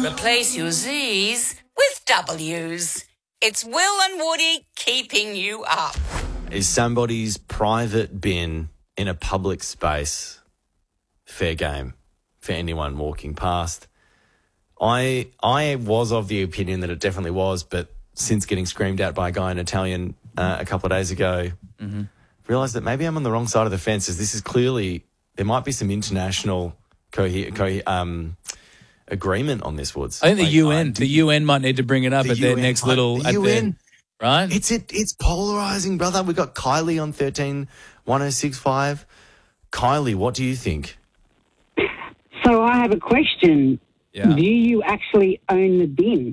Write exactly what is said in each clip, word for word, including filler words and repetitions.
Replace your Z's with W's. It's Will and Woody keeping you up. Is somebody's private bin in a public space fair game for anyone walking past? I I was of the opinion that it definitely was, but since getting screamed at by a guy in Italian uh, a couple of days ago, mm-hmm. realised that maybe I'm on the wrong side of the fence, as this is clearly, there might be some international co- co- um, agreement on this, Woods. I think the like, U N, I, the U N might need to bring it up at U N, their next little... the at U N, their, right? It's it, it's polarising, brother. We've got Kylie on thirteen one oh six five. Kylie, what do you think? So I have a question. Yeah. Do you actually own the bin?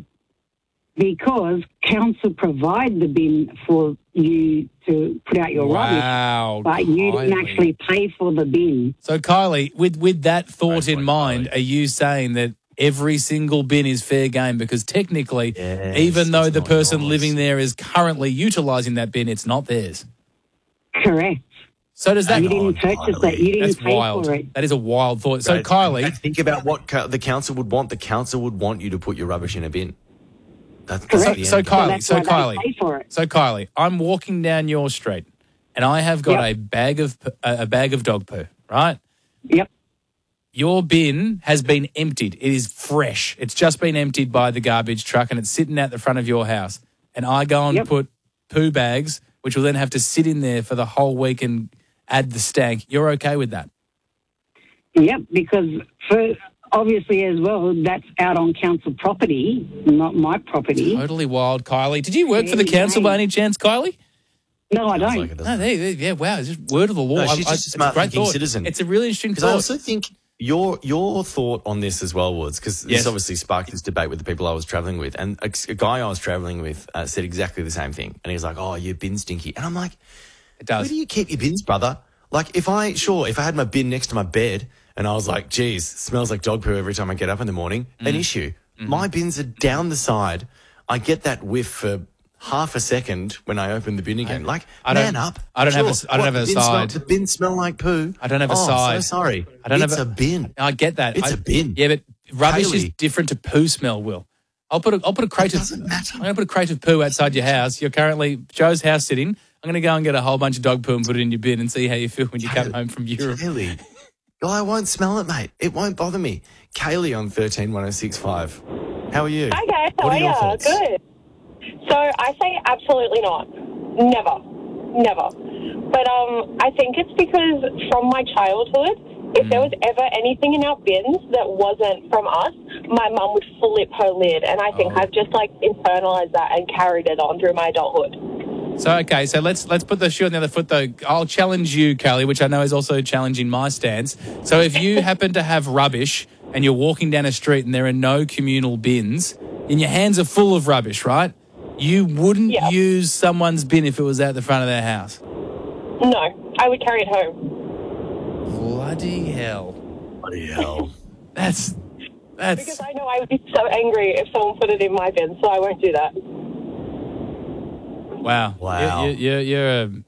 Because council provide the bin for you to put out your Wow, rubbish, but you didn't Kylie. actually pay for the bin. So, Kylie, with, with that thought Great in point, mind, Kylie. are you saying that every single bin is fair game? Because technically, Yes, even though it's the not person yours. living there is currently utilising that bin, it's not theirs. Correct. So does that... You didn't God, purchase Kylie. that. You didn't That's pay wild. for it. That is a wild thought. So, Right? Kylie... And think about what co- the council would want. The council would want you to put your rubbish in a bin. That's, that's So, the so end. Kylie, that's so why they Kylie, pay for it. so Kylie, I'm walking down your street, and I have got Yep. a bag of p- a bag of dog poo, right? Yep. Your bin has been emptied. It is fresh. It's just been emptied by the garbage truck, and it's sitting at the front of your house. And I go and Yep. put poo bags, which will then have to sit in there for the whole week and add the stank. You're okay with that? Yep, because for obviously as well, that's out on council property, not my property. Totally wild, Kylie. Did you work for the council by any chance, Kylie? No, I Sounds don't. like it, doesn't No, it? there, there- yeah, wow, it's just word of the law. No, she's I- I- just a it's smart great thinking thought. citizen. It's a really interesting Because thought. I also think your your thought on this as well, Woods, because Yes. this obviously sparked this debate with the people I was travelling with, and a, a guy I was travelling with uh, said exactly the same thing, and he was like, "Oh, your bin's stinky," and I'm like, It does. "Where do you keep your bins, brother?" Like, if I sure if I had my bin next to my bed, and I was like, "Geez, smells like dog poo every time I get up in the morning," Mm. an issue. Mm-hmm. My bins are down the side. I get that whiff for half a second when I open the bin again. Like, I don't- man up. I don't have a- Sure. I don't What, have a the bin smell- side. the bin smell like poo. I don't have a oh, side. So sorry. I don't it's have a, bin. I get that. It's I- a bin. Yeah, but rubbish is Kylie. different to poo smell, Will. I'll put a, I'll put a crate It of doesn't matter. I'm going to put a crate of poo outside your house. You're currently Joe's house sitting. I'm going to go and get a whole bunch of dog poo and put it in your bin and see how you feel when you come home from Europe. Kaylee. Oh, I won't smell it, mate. It won't bother me. Kaylee on thirteen one oh six five. How are you? Hi guys, how What are are your you? thoughts? Good. So I say absolutely not. Never. Never. But um, I think it's because from my childhood, if there was ever anything in our bins that wasn't from us, my mum would flip her lid. And I think Oh. I've just like internalized that and carried it on through my adulthood. So okay, so let's let's put the shoe on the other foot though. I'll challenge you, Kelly, which I know is also challenging my stance. So if you happen to have rubbish and you're walking down a street and there are no communal bins and your hands are full of rubbish, right? You wouldn't Yeah. use someone's bin if it was at the front of their house. No, I would carry it home. Bloody hell. Bloody hell. That's that's Because I know I would be so angry if someone put it in my bin, so I won't do that. wow. Wow. You're, you're, you're a